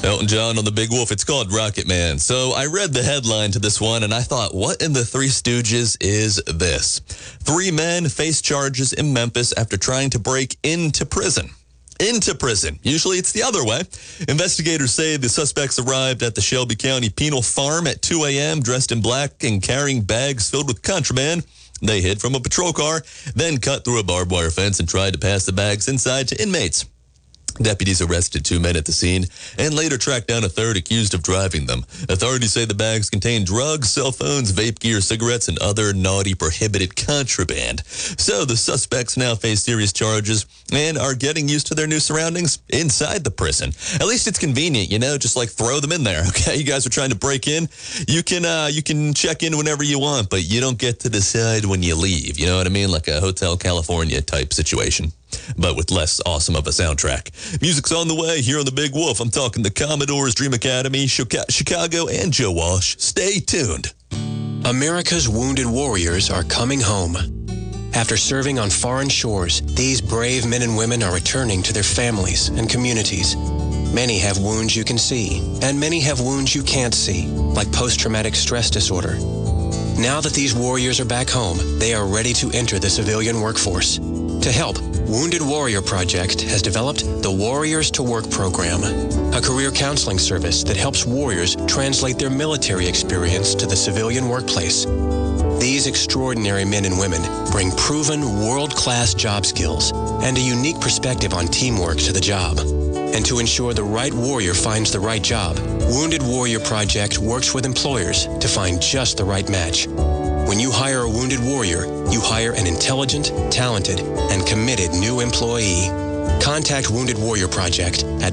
Elton John on the Big Wolf. It's called Rocket Man. So I read the headline to this one, and I thought, what in the Three Stooges is this? 3 men face charges in Memphis after trying to break into prison. Into prison. Usually it's the other way. Investigators say the suspects arrived at the Shelby County Penal Farm at 2 a.m. dressed in black and carrying bags filled with contraband. They hid from a patrol car, then cut through a barbed wire fence and tried to pass the bags inside to inmates. Deputies arrested 2 men at the scene and later tracked down a third accused of driving them. Authorities say the bags contained drugs, cell phones, vape gear, cigarettes, and other naughty prohibited contraband. So the suspects now face serious charges and are getting used to their new surroundings inside the prison. At least it's convenient, just like throw them in there, okay? You guys are trying to break in. You can check in whenever you want, but you don't get to decide when you leave. You know what I mean? Like a Hotel California type situation, but with less awesome of a soundtrack. Music's on the way here on the Big Wolf. I'm talking the Commodores, Dream Academy, Chicago, and Joe Walsh. Stay tuned. America's wounded warriors are coming home. After serving on foreign shores, these brave men and women are returning to their families and communities. Many have wounds you can see, and many have wounds you can't see, like post-traumatic stress disorder. Now that these warriors are back home, they are ready to enter the civilian workforce. To help, Wounded Warrior Project has developed the Warriors to Work program, a career counseling service that helps warriors translate their military experience to the civilian workplace. These extraordinary men and women bring proven world-class job skills and a unique perspective on teamwork to the job. And to ensure the right warrior finds the right job, Wounded Warrior Project works with employers to find just the right match. When you hire a wounded warrior, you hire an intelligent, talented, and committed new employee. Contact Wounded Warrior Project at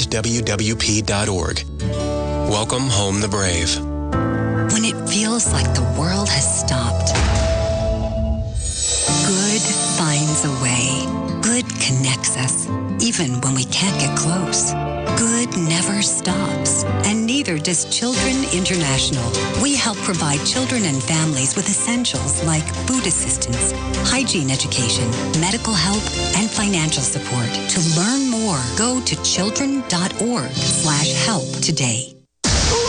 findwwp.org. Welcome home the brave. When it feels like the world has stopped, good finds a way. Good connects us, even when we can't get close. Good never stops, and neither does Children International. We help provide children and families with essentials like food assistance, hygiene education, medical help, and financial support. To learn more, go to children.org/help today.